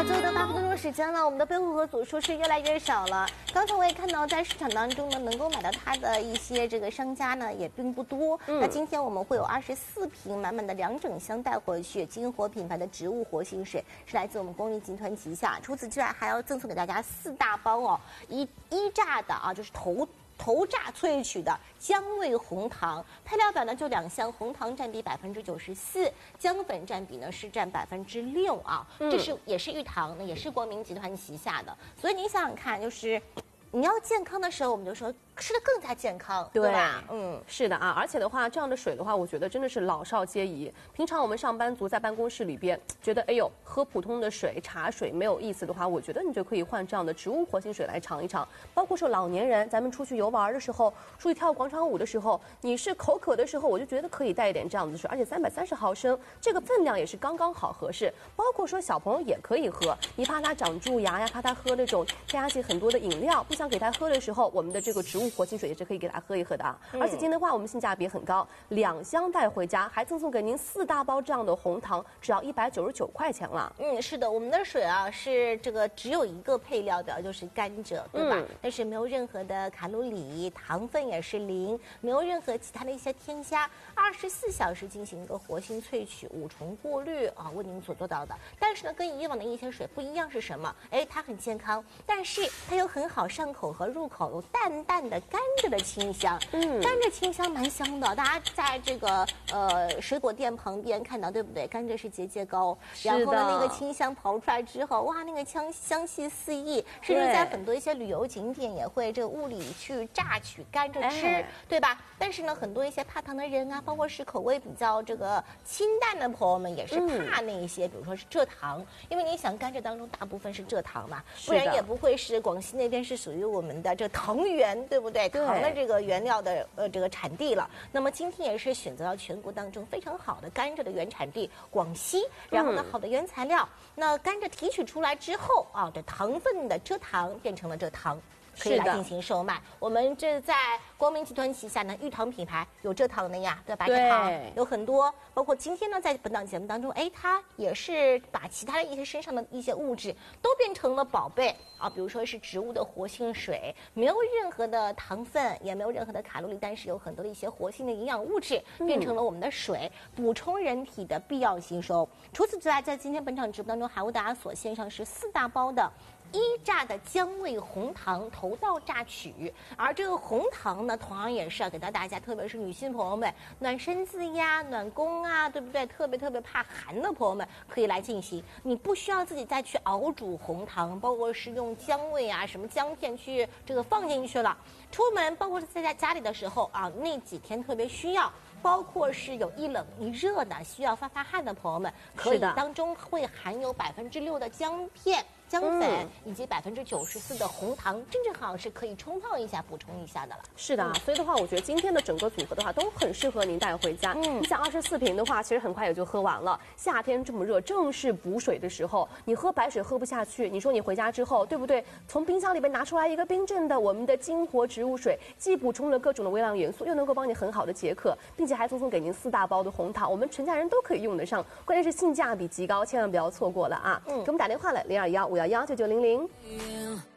啊，最后的8分多钟时间了，我们的贝护和组数是越来越少了。刚才我也看到，在市场当中呢，能够买到它的一些这个商家呢也并不多。那今天我们会有24瓶满满的2整箱带回去，金活品牌的植物活性水是来自我们光明集团旗下。除此之外，还要赠送给大家4大包哦，一榨的啊，就是头榨萃取的姜味红糖，配料表呢就2箱，红糖占比94%，姜粉占比呢是占6%啊。这也是玉堂，也是光明集团旗下的。所以你想想看，就是你要健康的时候，我们就说吃的更加健康，对吧？ 是的啊，而且的话，这样的水的话，我觉得真的是老少皆宜。平常我们上班族在办公室里边觉得，哎呦，喝普通的水、茶水没有意思的话，我觉得你就可以换这样的植物活性水来尝一尝。包括说老年人，咱们出去游玩的时候，出去跳广场舞的时候，你是口渴的时候，我就觉得可以带一点这样子的水，而且330毫升，这个分量也是刚刚好合适。包括说小朋友也可以喝，你怕他长蛀牙呀，怕他喝那种添加剂很多的饮料，不想给他喝的时候，我们的这个植物活性水也是可以给他喝一喝的啊。而且今天的话，我们性价比很高，2箱带回家，还赠送给您4大包这样的红糖，只要199块钱了。 是的，我们的水啊是这个只有一个配料表，就是甘蔗，对吧？但是没有任何的卡路里，糖分也是0，没有任何其他的一些添加，24小时进行一个活性萃取、5重过滤啊，为您所做到的。但是呢，跟以往的一些水不一样是什么？哎，它很健康，但是它又很好上口和入口，有淡淡的甘蔗的清香。甘蔗清香蛮香的，大家在这个水果店旁边看到，对不对？甘蔗是节节高，然后呢，那个清香刨出来之后，哇，那个香气四溢，甚至在很多一些旅游景点也会这个物理去榨取甘蔗吃，对吧？但是呢，很多一些怕糖的人啊，包括是口味比较这个清淡的朋友们，也是怕那一些，比如说是蔗糖，因为你想甘蔗当中大部分是蔗糖嘛，不然也不会是广西那边是属于我们的这糖源，对不对？糖的这个原料的这个产地了。那么今天也是选择了全国当中非常好的甘蔗的原产地广西，然后呢好的原材料，那甘蔗提取出来之后啊，这糖分的蔗糖变成了蔗糖。可以来进行售卖。我们这在光明集团旗下呢，玉堂品牌有蔗糖的呀，对吧？蔗糖有很多，包括今天呢，在本档节目当中，哎，它也是把其他的一些身上的一些物质都变成了宝贝啊，比如说是植物的活性水，没有任何的糖分，也没有任何的卡路里，但是有很多的一些活性的营养物质，变成了我们的水，补充人体的必要吸收。除此之外，在今天本场直播当中，还为大家所献上是4大包的榨的姜味红糖头道榨取，而这个红糖呢，同样也是要给到大家，特别是女性朋友们，暖身子呀、暖宫啊，对不对？特别怕寒的朋友们可以来进行，你不需要自己再去熬煮红糖，包括是用姜味啊、什么姜片去这个放进去了。出门，包括是在家里的时候啊，那几天特别需要。包括是有一冷一热的，需要发汗的朋友们，可以当中会含有6%的姜片、姜粉以及94%的红糖，正好是可以冲泡一下、补充一下的了。 是的，所以的话，我觉得今天的整个组合的话，都很适合您带回家。你想24瓶的话，其实很快也就喝完了。夏天这么热，正是补水的时候，你喝白水喝不下去，你说你回家之后，对不对？从冰箱里边拿出来一个冰镇的我们的金活植物水，既补充了各种的微量元素，又能够帮你很好的解渴，并且还赠送给您4大包的红糖，我们全家人都可以用得上。关键是性价比极高，千万不要错过了啊！给我们打电话来0215119900。